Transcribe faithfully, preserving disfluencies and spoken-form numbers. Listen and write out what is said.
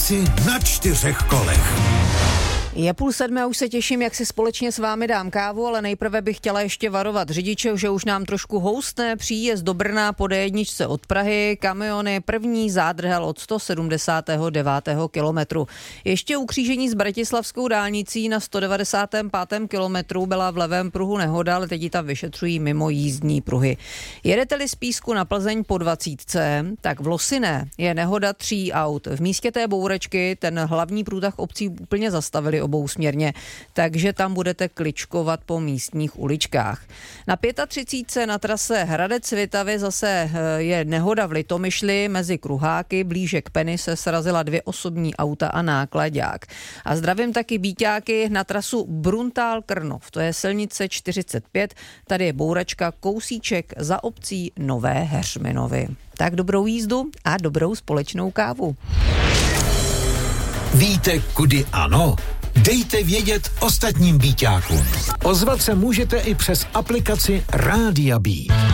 Časy na čtyřech kolech. Je půl sedmé, už se těším, jak si společně s vámi dám kávu, ale nejprve bych chtěla ještě varovat řidiče, že už nám trošku houstne příjezd do Brna po dé jedna od Prahy, kamiony, první zádrhel od sto sedmdesát devět kilometru. Ještě u křížení s Bratislavskou dálnicí na sto devadesát pět kilometru byla v levém pruhu nehoda, ale teď ji tam vyšetřují mimo jízdní pruhy. Jedete-li z Písku na Plzeň po dvacítce, tak v Losinné je nehoda tří aut. V místě té bouračky ten hlavní průtah obcí úplně zastavili obousměrně, takže tam budete kličkovat po místních uličkách. Na třicítce pět na trase Hradec-Svitavy zase je nehoda v Litomyšli mezi kruháky, blíže k Peny se srazila dvě osobní auta a náklaďák. A zdravím taky Bíťáky na trasu Bruntál-Krnov, to je silnice čtyřicet pět, tady je bouračka kousíček za obcí Nové Heřminovy. Tak dobrou jízdu a dobrou společnou kávu. Víte, kudy ano? Dejte vědět ostatním Bíťákům. Ozvat se můžete i přes aplikaci Rádia Beat.